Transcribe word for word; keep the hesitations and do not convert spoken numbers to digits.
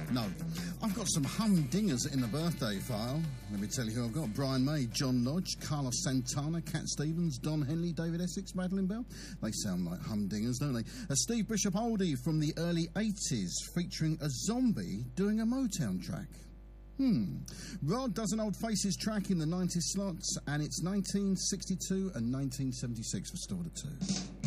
No. I've got some humdingers in the birthday file. Let me tell you who I've got. Brian May, John Lodge, Carlos Santana, Cat Stevens, Don Henley, David Essex, Madeline Bell. They sound like humdingers, don't they? A Steve Bishop oldie from the early eighties featuring a zombie doing a Motown track. Hmm. Rod does an Old Faces track in the nineties slots, and it's nineteen sixty-two and nineteen seventy-six for Stored at two.